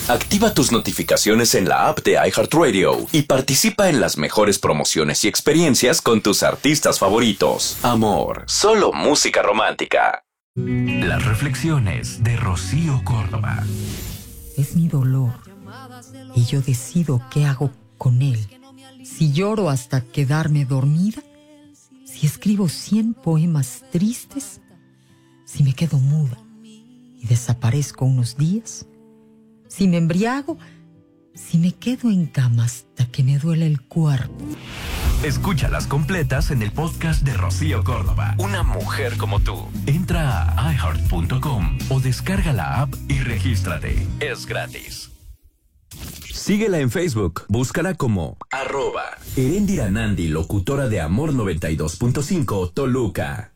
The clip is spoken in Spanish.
Activa tus notificaciones en la app de iHeartRadio y participa en las mejores promociones y experiencias con tus artistas favoritos. Amor, solo música romántica. Las reflexiones de Rocío Córdoba. Es mi dolor y yo decido qué hago con él. Si lloro hasta quedarme dormida, si escribo 100 poemas tristes, si me quedo muda y desaparezco unos días, si me embriago, si me quedo en cama hasta que me duele el cuerpo. Escúchalas completas en el podcast de Rocío Córdoba. Una mujer como tú. Entra a iHeart.com o descarga la app y regístrate. Es gratis. Síguela en Facebook. Búscala como @Erendira Nandi, locutora de Amor 92.5 Toluca.